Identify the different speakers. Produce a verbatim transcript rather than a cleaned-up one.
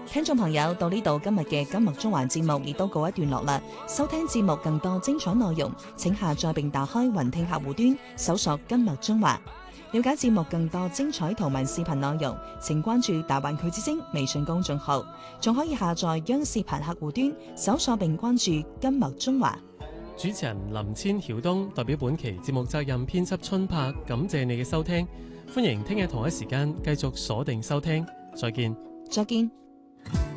Speaker 1: 聽眾朋友，到呢度今日嘅今麥中環節目亦都告一段落啦。收聽節目更多精彩內容，請下載並打開雲聽客戶端，搜索今麥中環。了解節目更多精彩圖文視頻內容，請關注大灣區之聲微信公眾號，仲可以下載央視頻客戶端，搜索並關注今麥中環。
Speaker 2: 主持人林千曉東代表本期節目責任編輯春柏，感謝你嘅收聽，歡迎聽日同一時間繼續鎖定收聽，再見。
Speaker 1: 再見。